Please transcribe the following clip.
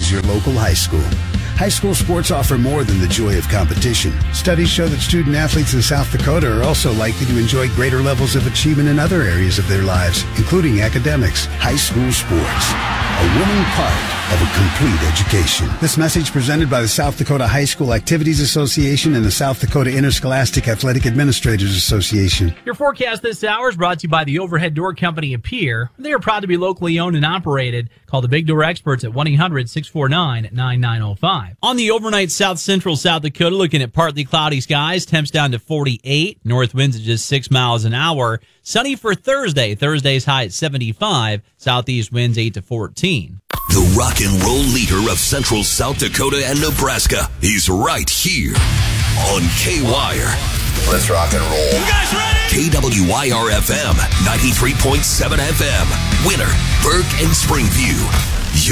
is your local high school. High school sports offer more than the joy of competition. Studies show that student athletes in South Dakota are also likely to enjoy greater levels of achievement in other areas of their lives, including academics. High school sports, a winning part of a complete education. This message presented by the South Dakota High School Activities Association and the South Dakota Interscholastic Athletic Administrators Association. Your forecast this hour is brought to you by the Overhead Door Company of Pierre. They are proud to be locally owned and operated. Call the Big Door Experts at 1-800-649-9905. On the overnight South Central South Dakota, looking at partly cloudy skies, temps down to 48, north winds at just 6 miles an hour. Sunny for Thursday. Thursday's high at 75, southeast winds 8 to 14. The rock and roll leader of Central South Dakota and Nebraska is right here on K-Wire. Let's rock and roll. You guys ready? KWYR FM, 93.7 FM. Winner, Burke and Springview.